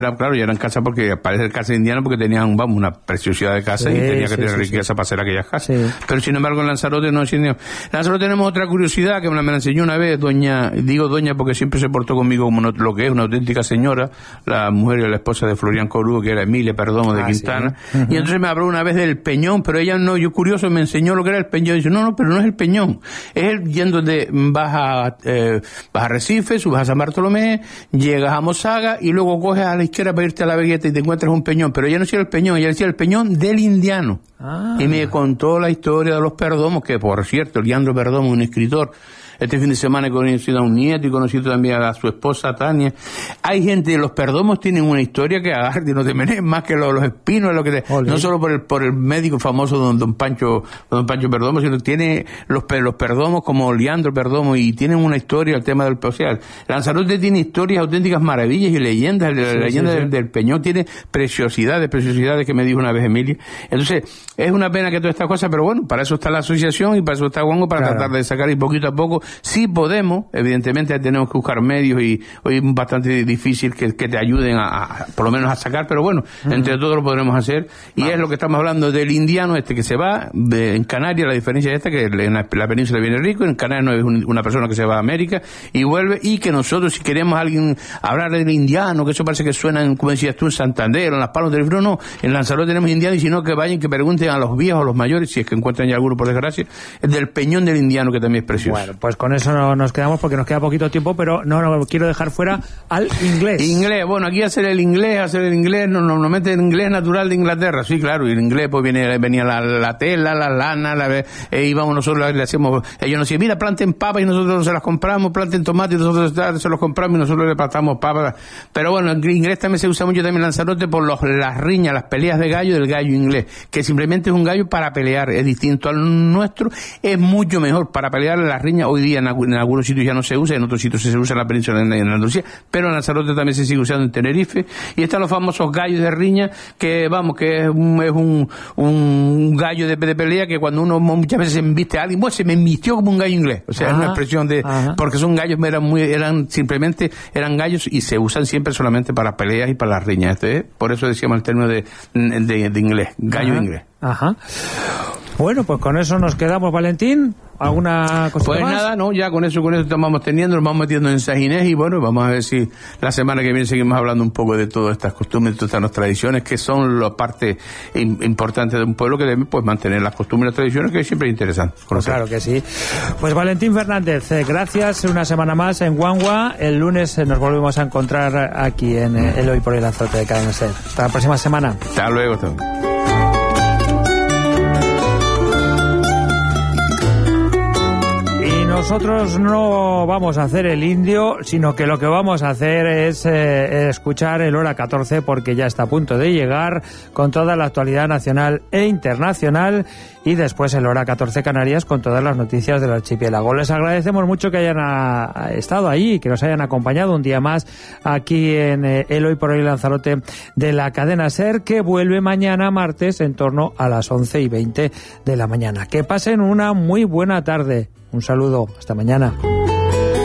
Claro, ya eran casas porque parecen casas indianas porque tenían, vamos, una preciosidad de casa y tenía que tener riqueza para hacer aquellas casas. Sí. Pero sin embargo en Lanzarote no. En Lanzarote tenemos otra curiosidad que me la enseñó una vez doña porque siempre se portó conmigo como lo que es una auténtica señora, la mujer y la esposa de Florian Corujo, que era Emilia Perdomo de Quintana. Sí. Y entonces me habló una vez del Peñón, pero ella no, yo curioso me enseñó lo que era el Peñón. Y dice, no, pero no es el Peñón. Es el yendo de, vas a Recife, subes a San Bartolomé, llegas a Mosaga y luego coges a la izquierda para irte a la Vegueta y te encuentras un peñón, pero ella no decía el peñón, ella decía el peñón del indiano. Y me contó la historia de los Perdomos, que por cierto, Leandro Perdomo, un escritor, este fin de semana he conocido a un nieto y conocido también a su esposa Tania. Hay gente, los Perdomos tienen una historia que agarre, no te menes más que los espinos, lo que no solo por el médico famoso don Pancho Perdomo, sino que tiene los Perdomos como Leandro Perdomo y tienen una historia, el tema del social. Lanzarote tiene historias auténticas maravillas y leyendas, la leyenda del Peñón tiene preciosidades que me dijo una vez Emilia. Entonces, es una pena que todas estas cosas, pero bueno, para eso está la asociación y para eso está Juanjo, para tratar de sacar y poquito a poco. Sí podemos, evidentemente tenemos que buscar medios y hoy es bastante difícil que te ayuden a por lo menos a sacar, pero bueno, entre todos lo podremos hacer y es lo que estamos hablando del indiano que se va en Canarias. La diferencia es que en la península viene rico, en Canarias no es una persona que se va a América y vuelve, y que nosotros si queremos alguien hablar del indiano, que eso parece que suena como decías tú en Santander o en Las Palmas del Río, no, en Lanzarote tenemos indiano, y si no que vayan, que pregunten a los viejos, a los mayores, si es que encuentran ya alguno por desgracia, es del Peñón del Indiano, que también es precioso. Bueno, pues con eso no nos quedamos porque nos queda poquito tiempo, pero no quiero dejar fuera al inglés. Inglés, bueno, aquí hacer el inglés, normalmente el inglés natural de Inglaterra, sí, claro, y el inglés pues venía la tela, la lana, íbamos nosotros, le hacíamos, ellos nos decían, mira, planten papas y nosotros se las compramos, planten tomate y nosotros se los compramos y nosotros le plantamos papas. Pero bueno, el inglés también se usa mucho también en Lanzarote por las riñas, las peleas de gallo del gallo inglés, que simplemente es un gallo para pelear, es distinto al nuestro, es mucho mejor para pelear las riñas. Hoy día en algunos sitios ya no se usa, en otros sitios se usa en la península en Andalucía, pero en Lanzarote también se sigue usando en Tenerife, y están los famosos gallos de riña, que vamos, que es un gallo de pelea que cuando uno muchas veces embiste a alguien, bueno, se me embistió como un gallo inglés, o sea, es una expresión porque son gallos, eran gallos y se usan siempre solamente para peleas y para las riñas, por eso decíamos el término de inglés, gallo inglés. Bueno, pues con eso nos quedamos, Valentín. ¿Alguna cosa pues más? Pues nada, no, ya con eso estamos teniendo, nos vamos metiendo en Saginés y bueno, vamos a ver si la semana que viene seguimos hablando un poco de todas estas costumbres, de todas estas tradiciones, que son la parte importante de un pueblo que debe pues mantener las costumbres y las tradiciones, que siempre es interesante conocer. Claro que sí. Pues Valentín Fernández, gracias una semana más en Guangua. El lunes nos volvemos a encontrar aquí en el Hoy por el Lanzarote de Cadena SER. Hasta la próxima semana. Hasta luego. Nosotros no vamos a hacer el indio, sino que lo que vamos a hacer es escuchar el Hora 14, porque ya está a punto de llegar con toda la actualidad nacional e internacional, y después el Hora 14 Canarias con todas las noticias del archipiélago. Les agradecemos mucho que hayan estado ahí, que nos hayan acompañado un día más aquí en el Hoy por Hoy Lanzarote de la cadena SER, que vuelve mañana martes en torno a las 11:20 de la mañana. Que pasen una muy buena tarde. Un saludo, hasta mañana.